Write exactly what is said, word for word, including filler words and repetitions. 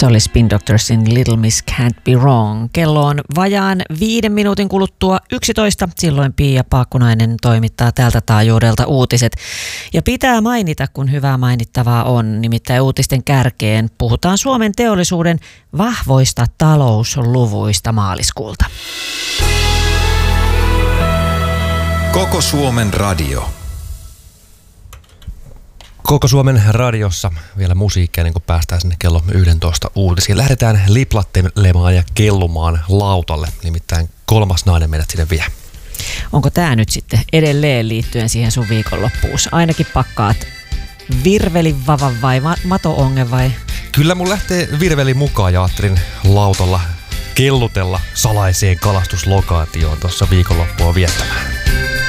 Se oli Spin Doctorsin Little Miss Can't Be Wrong. Kello on vajaan viiden minuutin kuluttua yksitoista. Silloin Pia Paakkunainen toimittaa tältä taajuudelta uutiset. Ja pitää mainita, kun hyvää mainittavaa on. Nimittäin uutisten kärkeen puhutaan Suomen teollisuuden vahvoista talousluvuista maaliskuulta. Koko Suomen radio. Koko Suomen radiossa vielä musiikkia, niin kun päästään sinne kello yksitoista uutisiin. Lähdetään liplattelemaan ja kellumaan lautalle, nimittäin kolmas nainen meidät sinne vie. Onko tämä nyt sitten edelleen liittyen siihen sun viikonloppuus? Ainakin pakkaat virvelivavan vai mato-ongen vai? Kyllä mun lähtee virveli mukaan ja ajattelin lautalla kellutella salaiseen kalastuslokaatioon tuossa viikonloppua viettämään.